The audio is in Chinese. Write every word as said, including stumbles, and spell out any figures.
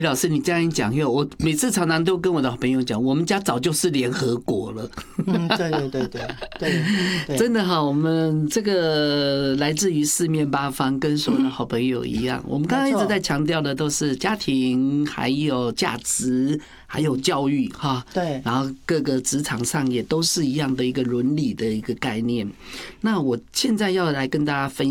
老师，你这样一讲，因为我每次常常都跟我的好朋友讲，我们家早就是联合国了。 嗯，对对对对对对， 真的哈，我们这个来自于四面八方，跟所有的好朋友一样。我们刚刚一直在强调的都是家庭，还有价值，还有教育哈。 对， 然后各个职场上也都是一样的一个伦理的一个概念。那我现在要来跟大家分